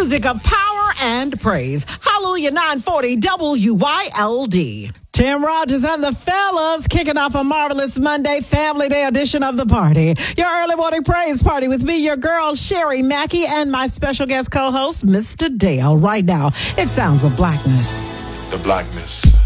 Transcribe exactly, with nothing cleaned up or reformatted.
music of power and praise. Hallelujah, nine forty W Y L D. Tim Rogers and the fellas kicking off a marvelous Monday Family Day edition of the party. Your early morning praise party with me, your girl, Sherry Mackey, and my special guest co-host, Mister Dale. Right now, it sounds of blackness. The blackness.